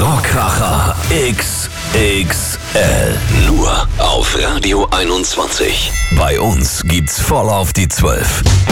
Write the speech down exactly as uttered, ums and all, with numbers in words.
Rockkracher X X L. Nur auf Radio einundzwanzig. Bei uns gibt's voll auf die zwölf.